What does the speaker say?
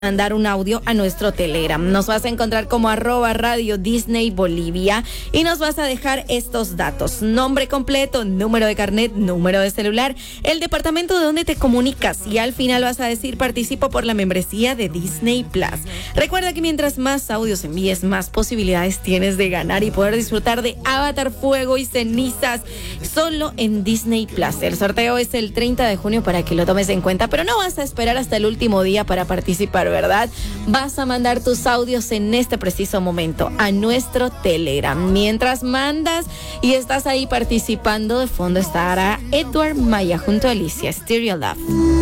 mandar un audio a nuestro Telegram. Nos vas a encontrar como @Radio Disney Bolivia y nos vas a dejar estos datos: nombre completo, número de carnet, número de celular, el departamento de donde te comunicas, y al final vas a decir: participo por la membresía de Disney Plus. Recuerda que mientras más audios envíes, más posibilidades tienes de ganar y poder disfrutar de Avatar Fuego y Cenizas solo en Disney Plus. El sorteo es el 30 de junio para que lo tomes en cuenta, pero no vas a esperar hasta el último día para participar, ¿verdad? Vas a mandar tus audios en este preciso momento a nuestro Telegram. Mientras mandas y estás ahí participando, de fondo estará Edward Maya junto a Alicia, Stereo Love.